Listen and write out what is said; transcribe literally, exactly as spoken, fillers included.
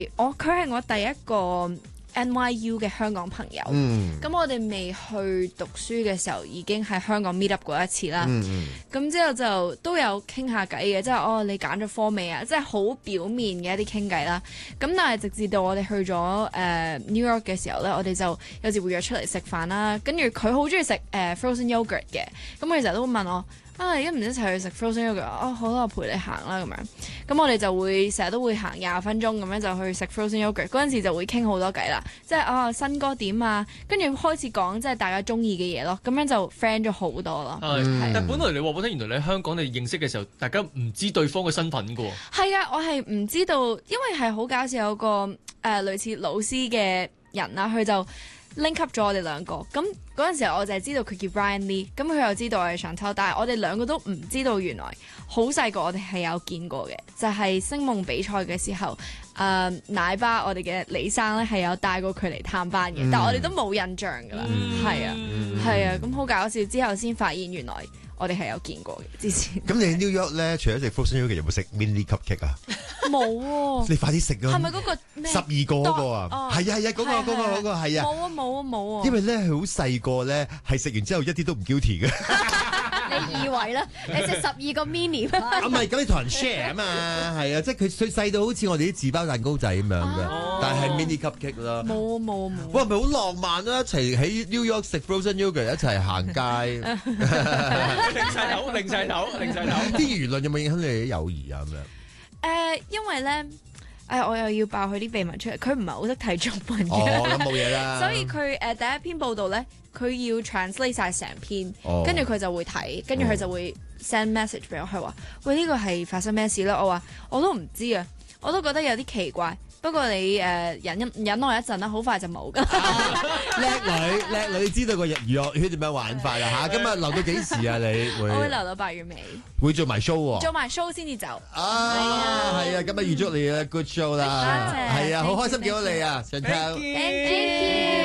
我佢係我第一個 N Y U 嘅香港朋友，咁、 嗯、 我哋未去讀書嘅時候已經喺香港 meet up 過一次啦。咁、 嗯嗯、 之後就都有傾下偈嘅，即係哦你揀咗科未啊？即係好表面嘅一啲傾偈啦。咁但係直至到我哋去咗誒、呃、New York 嘅時候咧，我哋就有時會約出嚟食飯啦。跟住佢好中意食誒 frozen yogurt 嘅，咁佢成日都會問我。啊！一唔一齊去食 frozen yogurt 啊？哦，好啦，我陪你行啦咁樣。咁我哋就會成日都會行廿分鐘咁樣就去食 frozen yogurt。嗰陣時就會傾好多偈啦，即係啊新歌點啊，跟住開始講即係大家中意嘅嘢咯。咁樣就 friend 咗好多咯。 係、 嗯， 但本來你話我聽，原來你喺香港你認識嘅時候，大家唔知對方嘅身份㗎喎。 係啊，我係唔知道，因為係好搞笑，有個誒、呃、類似老師嘅人啦，佢就link up 咗我哋兩個，咁嗰陣時候我就係知道佢叫 Brian Lee，咁佢又知道我係 Chantel，但係我哋兩個都唔知道原來好細個我哋係有見過嘅，就係、是、星夢比賽嘅時候，誒、呃、奶爸我哋嘅李生咧係有帶過佢嚟探班嘅，嗯、但係我哋都冇印象㗎啦，係、嗯、啊，係、嗯、啊，咁好搞笑，之後先發現原來我哋係有見過嘅之前。 咁你喺 New York 咧，除咗食 frozen yogurt 有冇食 mini cupcake 啊？ 冇喎。 你快啲食啊！ 係咪嗰個咩？ 十二個嗰個啊？係啊係啊，嗰個嗰個嗰個係啊。 冇啊冇啊冇啊！ 因為咧佢好細個咧，係食完之後一啲都唔 guilty 嘅。 你以為啦？你食十二個 mini 啊唔係，咁你同人 share 啊嘛，係啊，即係佢細細到好似我哋啲紙包蛋糕仔咁樣嘅， 啊、 但係 mini cupcake 啦。 冇啊冇啊冇！ 哇，咪好浪漫啊！一齊喺 New York 食 frozen yogurt， 一齊行街， 擰晒頭，擰晒頭，擰晒頭。 啲輿論有冇影響你哋啲友誼啊？咁樣？誒、 呃，因為咧。誒，我又要爆佢啲秘密出嚟，佢唔係好識睇中文嘅， 哦，咁冇嘢啦。 所以佢誒、呃、第一篇報道咧，佢要 translate 晒成篇，跟住佢就會睇，跟住佢就會 send message 俾我，佢話：喂，呢個係發生咩事咧？我話我都唔知啊，我都覺得有啲奇怪。不過你誒、呃、忍一忍耐一陣啦，好快就冇㗎。 叻女叻女，知道個娛樂圈點樣玩法啦嚇！今日留到幾時啊？你會我會留到八月尾， 會做埋 show 喎， 做埋 show 先至走。 啊，係啊！今日預祝你啊 good show 啦，係啊，好開心見到你啊 Chantel。 Thank you。